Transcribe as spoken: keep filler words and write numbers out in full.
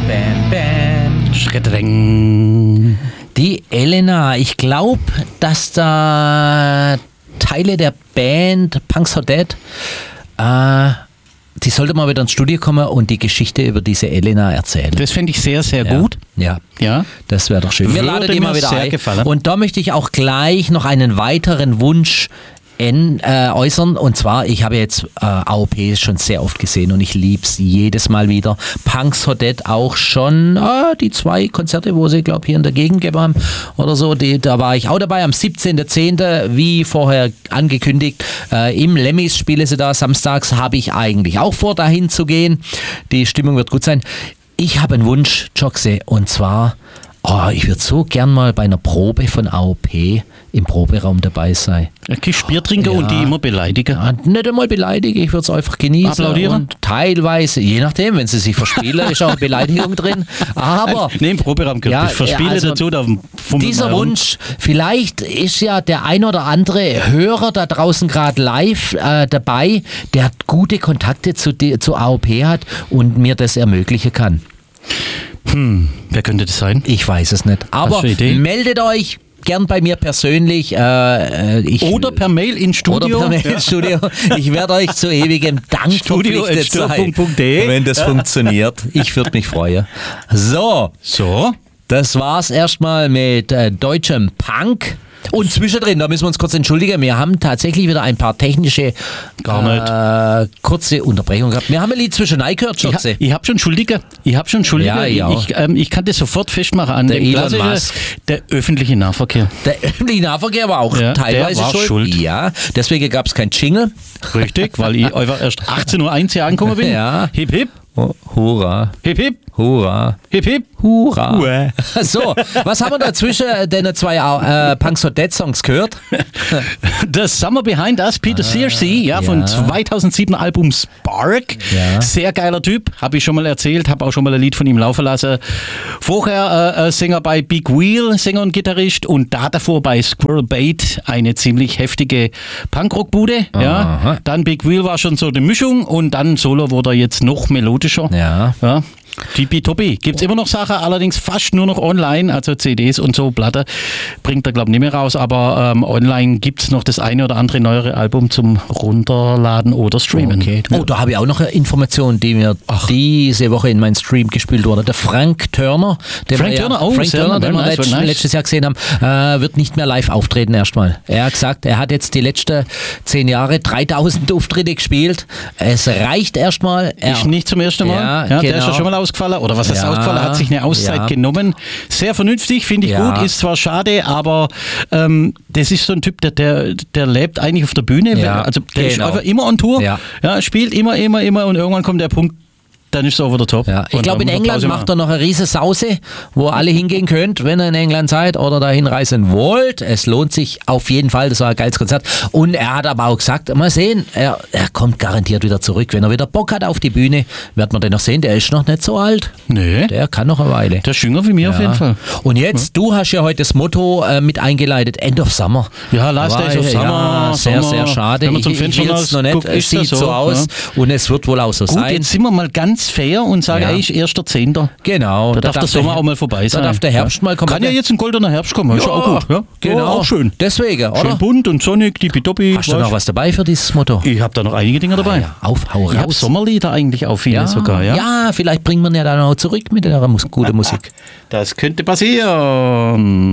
Bam, bam. Schreddring. Die Elena, ich glaube, dass da Teile der Band Punks Are Dead, äh, die sollte mal wieder ins Studio kommen und die Geschichte über diese Elena erzählen. Das fände ich sehr, sehr ja. gut. Ja. Ja. Das wäre doch schön. Wir Würde laden die mir mal wieder sehr ein. gefallen. Und da möchte ich auch gleich noch einen weiteren Wunsch En, äh, äußern, und zwar, ich habe jetzt äh, A O P schon sehr oft gesehen und ich liebe es jedes Mal wieder. Punks Are Dead auch schon, äh, die zwei Konzerte, wo sie, glaube ich, hier in der Gegend gegeben haben oder so, die, da war ich auch dabei, am siebzehnten zehnten wie vorher angekündigt, äh, im Lemmys spiele sie da, samstags habe ich eigentlich auch vor, dahin zu gehen. Die Stimmung wird gut sein. Ich habe einen Wunsch, Joxe, und zwar, oh, ich würde so gern mal bei einer Probe von A O P im Proberaum dabei sein. Ein Bier trinken Ja. und die immer beleidigen. Ja, nicht einmal beleidigen, ich würde es einfach genießen. Applaudieren? Und teilweise, je nachdem, wenn sie sich verspielen, ist auch eine Beleidigung drin. Aber Nee, im Proberaum gehört. Ja, Ich verspiele also dazu. Da fummeln dieser wir rum. Wunsch, vielleicht ist ja der ein oder andere Hörer da draußen gerade live äh, dabei, der gute Kontakte zu, die, zu A O P hat und mir das ermöglichen kann. Hm, wer könnte das sein? Ich weiß es nicht. Aber Hast du eine Idee? meldet euch gern bei mir persönlich. Äh, ich, Oder per Mail ins Studio. Oder per Mail ins Studio. Ich werde euch zu ewigem Dank Studio at verpflichtet sein, störfunk punkt de. wenn das funktioniert. Ich würde mich freuen. So, So. das war's erstmal mit äh, deutschem Punk. Und zwischendrin, da müssen wir uns kurz entschuldigen, wir haben tatsächlich wieder ein paar technische Gar äh, kurze Unterbrechungen gehabt. Wir haben ein Lied zwischendurch gehört, Ich, ha, Schotze. ich habe schon Schuldige. Ich habe schon Schuldige. Ja, ich auch. ich, ähm, ich kann das sofort festmachen an Der dem Elon klassischen- Musk. der öffentliche Nahverkehr. Der öffentliche Nahverkehr war auch Ja, teilweise der war schuld. schuld. Ja, deswegen gab es kein Jingle. Richtig, weil ich einfach erst achtzehn Uhr eins hier angekommen bin. Ja. Hip, hip, Oh, hurra, hip, hip, hurra, hip, hip. hurra. Uäh. So, was haben wir da zwischen den zwei äh, Punks Are Dead Songs gehört? The Summer Behind Us, Peter Searcy, ja, von ja. zweitausendsieben Album Spark. Ja. Sehr geiler Typ, habe ich schon mal erzählt, habe auch schon mal ein Lied von ihm laufen lassen. Vorher äh, äh, Sänger bei Big Wheel, Sänger und Gitarrist, und da davor bei Squirrel Bait, eine ziemlich heftige Punkrock-Bude. Ja. Aha. Dann Big Wheel war schon so eine Mischung und dann Solo wurde er jetzt noch melodischer. Ja. Ja. Tippitoppi. Gibt es immer noch Sachen, allerdings fast nur noch online, also C Ds und so, Platte bringt er, glaube ich, nicht mehr raus, aber ähm, online gibt es noch das eine oder andere neuere Album zum Runterladen oder Streamen. Okay. Oh, da habe ich auch noch eine Information, die mir diese Woche in meinen Stream gespielt wurde. Der Frank Turner, den Frank wir, ja, Turner, oh, Frank sehr Turner, den wir nice, letzt, nice. letztes Jahr gesehen haben, äh, wird nicht mehr live auftreten erstmal. Er hat gesagt, er hat jetzt die letzten zehn Jahre dreitausend Auftritte gespielt. Es reicht erstmal. Er- Ist nicht zum ersten Mal. Ja, Ja, Der ist genau. ja schon mal ausgefallen. Oder was heißt Ja, ausgefallen? Hat sich eine Auszeit ja. genommen. Sehr vernünftig, finde ich Ja. gut. Ist zwar schade, aber ähm, das ist so ein Typ, der, der, der lebt eigentlich auf der Bühne. Ja, Also der ist genau. einfach immer on Tour. Ja. Ja, spielt immer, immer, immer und irgendwann kommt der Punkt, dann ist es over the top. Ja, ich Und glaube, in dann muss er England Pause macht er noch eine riese Sause, wo ihr alle hingehen könnt, wenn ihr in England seid oder dahin reisen wollt. Es lohnt sich auf jeden Fall, das war ein geiles Konzert. Und er hat aber auch gesagt, mal sehen, er, er kommt garantiert wieder zurück. Wenn er wieder Bock hat auf die Bühne, wird man den noch sehen. Der ist noch nicht so alt. Nee, Der kann noch eine Weile. der ist jünger wie mir auf jeden Fall. Und jetzt, du hast ja heute das Motto äh, mit eingeleitet, End of Summer. Ja, Last Days of Weil, Summer, Ja, sehr, Sommer. sehr schade. Wenn man Ich, zum ich Fenster will es raus noch nicht. guckt, Es ist das sieht so, so, aus und es wird wohl auch so Gut, sein. jetzt sind wir mal ganz fair und sagen, Ja. ey, ist erster Zehnter Genau. Da darf der Sommer auch mal vorbei sein. Da darf der Herbst mal kommen. Kann ja jetzt ein goldener Herbst kommen, ist ja auch gut. Ja? Genau. Ja, auch schön. Deswegen, oder? Schön bunt und sonnig, tippitoppi. Hast du noch was dabei für dieses Motto? Ich habe da noch einige Dinge dabei. Ja, auf, hau Ich habe raus. Sommerlieder eigentlich auch viele Ja, sogar. Ja? ja, vielleicht bringen wir ihn ja dann auch zurück mit der Mus- guten Musik. Das könnte passieren.